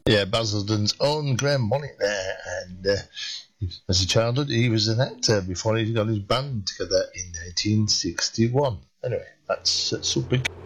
Yeah, Basildon's own Graham Bonnet there, and as a childhood he was an actor before he got his band together in 1961. Anyway, that's so big.